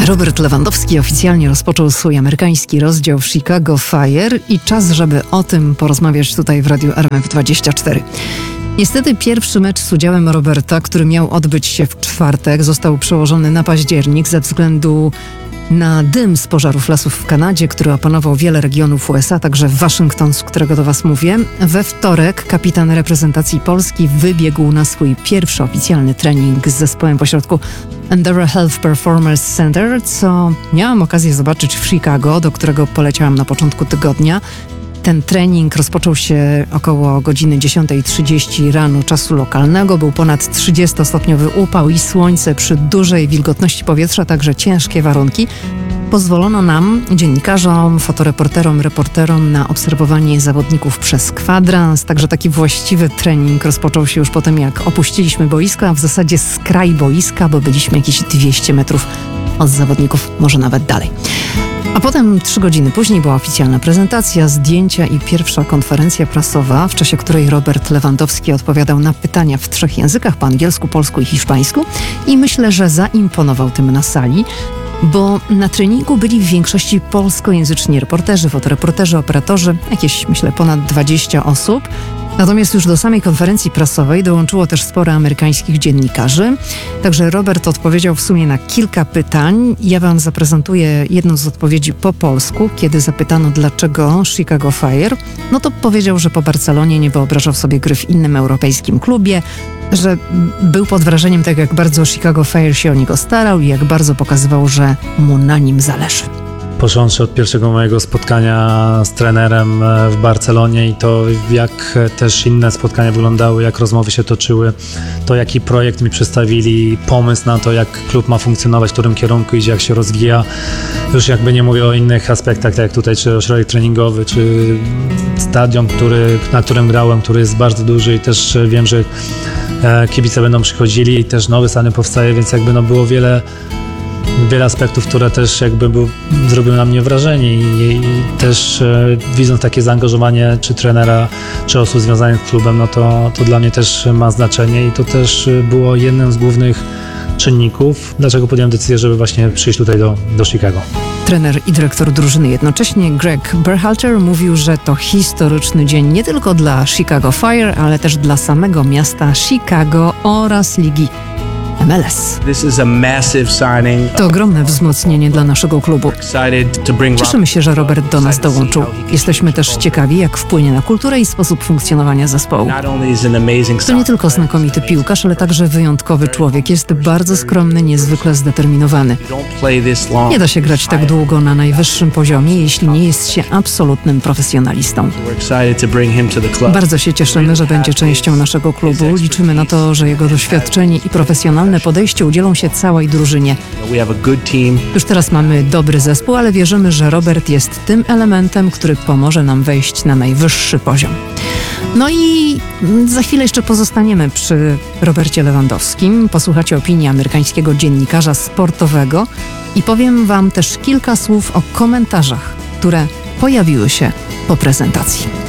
Robert Lewandowski oficjalnie rozpoczął swój amerykański rozdział w Chicago Fire i czas, żeby o tym porozmawiać tutaj w Radiu RMF24. Niestety pierwszy mecz z udziałem Roberta, który miał odbyć się w czwartek, został przełożony na październik ze względu na dym z pożarów lasów w Kanadzie, który opanował wiele regionów USA, także Waszyngton, z którego do Was mówię. We wtorek kapitan reprezentacji Polski wybiegł na swój pierwszy oficjalny trening z zespołem pośrodku Endura Health Performance Center, co miałam okazję zobaczyć w Chicago, do którego poleciałam na początku tygodnia. Ten trening rozpoczął się około godziny 10:30 rano czasu lokalnego. Był ponad 30-stopniowy upał i słońce przy dużej wilgotności powietrza, także ciężkie warunki. Pozwolono nam, dziennikarzom, fotoreporterom, reporterom na obserwowanie zawodników przez kwadrans. Także taki właściwy trening rozpoczął się już po tym, jak opuściliśmy boisko, a w zasadzie skraj boiska, bo byliśmy jakieś 200 metrów od zawodników, może nawet dalej. A potem 3 godziny później była oficjalna prezentacja, zdjęcia i pierwsza konferencja prasowa, w czasie której Robert Lewandowski odpowiadał na pytania w 3 językach, po angielsku, polsku i hiszpańsku. I myślę, że zaimponował tym na sali, bo na treningu byli w większości polskojęzyczni reporterzy, fotoreporterzy, operatorzy, jakieś, myślę, ponad 20 osób. Natomiast już do samej konferencji prasowej dołączyło też sporo amerykańskich dziennikarzy. Także Robert odpowiedział w sumie na kilka pytań. Ja Wam zaprezentuję jedną z odpowiedzi po polsku. Kiedy zapytano, dlaczego Chicago Fire, no to powiedział, że po Barcelonie nie wyobrażał sobie gry w innym europejskim klubie, że był pod wrażeniem tego, jak bardzo Chicago Fire się o niego starał i jak bardzo pokazywał, że mu na nim zależy. Począwszy od pierwszego mojego spotkania z trenerem w Barcelonie i to, jak też inne spotkania wyglądały, jak rozmowy się toczyły, to jaki projekt mi przedstawili, pomysł na to, jak klub ma funkcjonować, w którym kierunku idzie, jak się rozwija. Już jakby nie mówię o innych aspektach, tak jak tutaj, czy ośrodek treningowy, czy stadion, na którym grałem, który jest bardzo duży i też wiem, że kibice będą przychodzili i też nowy stadion powstaje, więc jakby było wiele aspektów, które też jakby zrobiły na mnie wrażenie i też widząc takie zaangażowanie czy trenera, czy osób związanych z klubem, no to dla mnie też ma znaczenie i to też było jednym z głównych czynników, dlaczego podjąłem decyzję, żeby właśnie przyjść tutaj do Chicago. Trener i dyrektor drużyny jednocześnie, Greg Berhalter, mówił, że to historyczny dzień nie tylko dla Chicago Fire, ale też dla samego miasta Chicago oraz ligi MLS. To ogromne wzmocnienie dla naszego klubu. Cieszymy się, że Robert do nas dołączył. Jesteśmy też ciekawi, jak wpłynie na kulturę i sposób funkcjonowania zespołu. To nie tylko znakomity piłkarz, ale także wyjątkowy człowiek. Jest bardzo skromny, niezwykle zdeterminowany. Nie da się grać tak długo na najwyższym poziomie, jeśli nie jest się absolutnym profesjonalistą. Bardzo się cieszymy, że będzie częścią naszego klubu. Liczymy na to, że jego doświadczenie i profesjonalne podejście udzielą się całej drużynie. Już teraz mamy dobry zespół, ale wierzymy, że Robert jest tym elementem, który pomoże nam wejść na najwyższy poziom. No i za chwilę jeszcze pozostaniemy przy Robercie Lewandowskim. Posłuchacie opinii amerykańskiego dziennikarza sportowego i powiem Wam też kilka słów o komentarzach, które pojawiły się po prezentacji.